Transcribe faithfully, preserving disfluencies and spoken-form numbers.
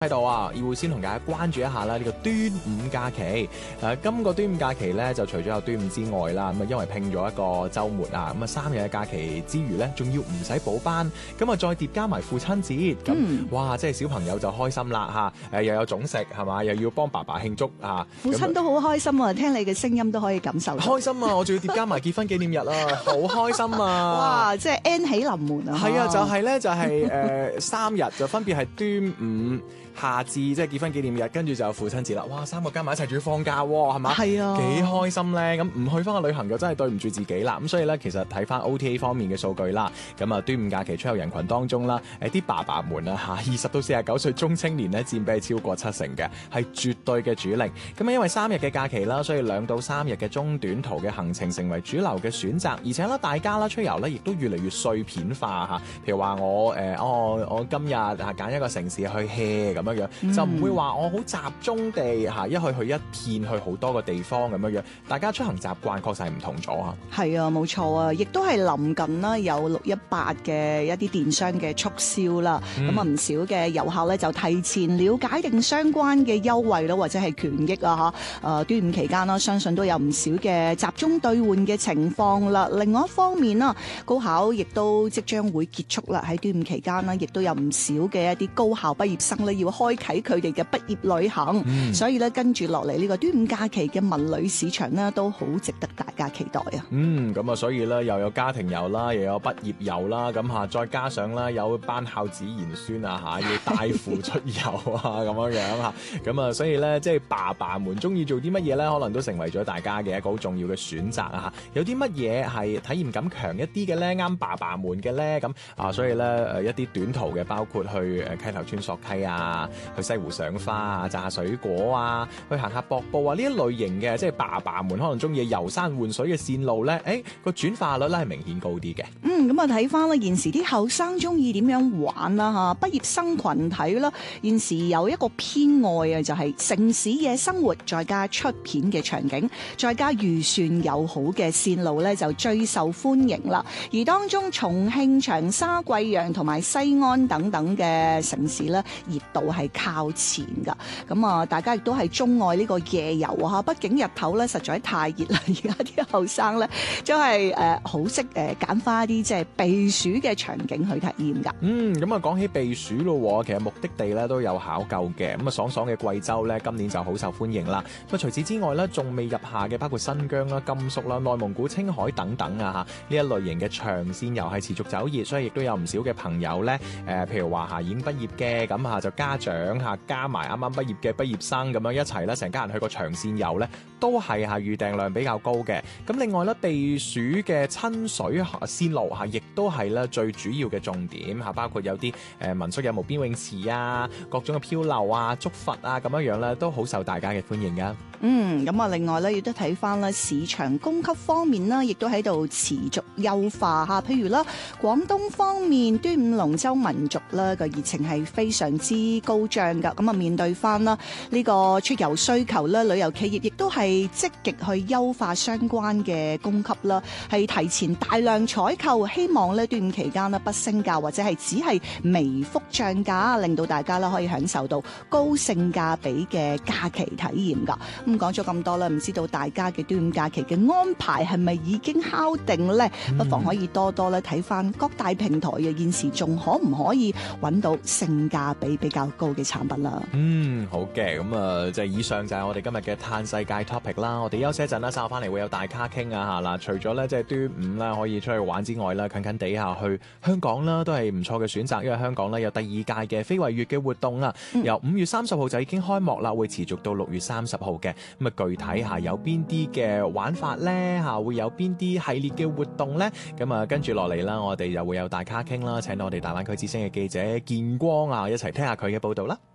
喺度啊，要先同大家關注一下啦，呢個端午假期。誒、呃，今個端午假期咧，就除咗有端午之外啦，咁啊，因為拼咗一個週末啊，咁啊三日嘅假期之餘咧，仲要唔使補班，咁啊再疊加埋父親節，咁、嗯、哇，即係小朋友就開心啦嚇，誒又有粽食係嘛，又要幫爸爸慶祝啊， 父親都好開心啊！聽你嘅聲音都可以感受到開心啊！我仲要疊加埋結婚紀念日啊，好開心啊！ 哇，即係 N 喜臨門啊！ 係啊，就係、是、咧，就係、是、誒、呃、三日就分別係端午、夏至，即係結婚紀念日，跟住就有父親節啦！哇，三個加埋一齊仲要放假喎，係嘛？係啊，幾開心咧！咁唔去翻個旅行就真係對唔住自己啦。咁所以咧，其實睇翻 O T A 方面嘅數據啦，咁啊端午假期出遊人群當中啦，誒啲爸爸們啊嚇，二十到四十九歲中青年咧佔比係超過七成嘅，係絕對嘅主力。咁啊因為三日嘅假期啦，所以兩到三日嘅中短途嘅行程成為主流嘅選擇，而且咧大家啦出遊咧亦都越嚟越碎片化嚇。譬如話我誒、呃、哦我今日啊揀一個城市去 hea 咁樣樣，嗯、就唔會話我好集中地嚇一去去一片去好多個地方咁樣樣。大家出行習慣確實係唔同咗嚇。係啊，冇錯啊，亦都係臨近啦，有六一八嘅一啲電商嘅促銷啦。咁啊唔少嘅遊客咧就提前了解定相關嘅優惠咯，或者係權益啊嚇。誒端午期間啦，相信都有唔少嘅集中兌換嘅情況啦。另外一方面啦，高考亦都即將會結束啦。喺端午期間啦，亦都有唔少嘅一啲高校畢業生咧要開啟佢哋嘅畢業旅行，嗯、所以咧跟住落嚟呢個端午假期嘅文旅市場呢，都好值得大家期待啊！嗯， 咁啊，所以咧又有家庭遊啦，又有畢業遊啦，咁嚇再加上啦有班孝子賢孫啊嚇，要帶父出遊啊咁樣樣嚇，咁啊，所以咧即係爸爸們中意做啲乜嘢咧，可能都成為咗大家嘅一個好重要嘅選擇啊嚇。有啲乜嘢係體驗感強一啲嘅咧，啱爸爸們嘅咧，咁啊，所以咧誒一啲短途嘅，包括去誒溪頭村索溪啊，去西湖賞花啊，摘下水果啊，去行下瀑布啊，呢一類型嘅即係爸爸們可能中意遊山玩水嘅線路咧，誒個轉化率咧係明顯高啲嘅。 嗯，咁啊睇翻咧現時啲後生中意點樣玩啦嚇，畢業生群體啦，現時有一個偏愛啊，就係城市嘅生活，再加出片嘅場景，再加預算友好嘅線路咧，就最受歡迎啦。而當中重慶、長沙、貴陽同埋西安等等嘅城市咧，熱度係靠前噶。咁啊，大家亦都係鍾愛呢個夜遊啊！畢竟日頭咧實在太熱啦，而家啲後生咧都係誒好識誒揀翻一啲即係避暑嘅場景去體驗噶。 嗯，咁啊講起避暑咯，其實目的地咧都有考究嘅。咁啊爽爽嘅貴州咧，今年就好受歡迎啦。咁啊除此之外咧，仲未入夏嘅包括新疆啦、甘肅啦、內蒙古、青海等等啊嚇，呢一類型嘅長線遊係持續走熱，所以亦都有唔少嘅朋友咧誒，譬如話嚇已經畢業嘅，咁嚇就家長嚇加埋啱啱畢業嘅畢業生咁樣一齊咧，成家人去個長線遊咧，都係嚇預訂量比較高嘅。咁另外咧，避暑嘅親水線路嚇，亦都係咧最主要嘅重點嚇，包括有啲誒民宿有無邊泳池啊，各種嘅漂流啊、竹筏啊咁樣樣咧，都好受大家嘅歡迎噶。 嗯，咁啊，另外咧亦都睇翻咧市場供給方面啦，亦都喺度持續優化嚇。譬如啦，廣東方面端午龍舟民族咧個熱情係非常之高漲噶。咁啊，面對翻啦呢個出遊需求咧，旅遊企業亦都係積極去優化相關嘅供給啦，係提前大量採購，希望咧端午期間咧不升價或者係只係微幅漲價，令到大家咧可以享受到高性價比嘅假期體驗噶。咁講咗咁多啦，唔知道大家嘅端午假期嘅安排係咪已經敲定呢？嗯、不妨可以多多咧睇翻各大平台嘅現時，仲可唔可以揾到性價比比較高嘅產品啦？ 嗯，好嘅，咁啊，就係以上就係我哋今日嘅嘆世界 topic 啦。我哋休息一陣啦，稍後翻嚟會有大咖傾啊嚇嗱。除咗咧即係端午啦，可以出去玩之外啦，近近地下去香港啦，都係唔錯嘅選擇，因為香港咧有第二屆嘅非遺月嘅活動啦，嗯、由五月三十號就已經開幕啦，會持續到六月三十號嘅。咁啊，具體下有邊啲嘅玩法咧嚇，會有邊啲系列嘅活動咧？咁啊，跟住落嚟啦，我哋又會有大咖傾啦，請到我哋大灣區之聲嘅記者建光啊，一齊聽下佢嘅報導啦。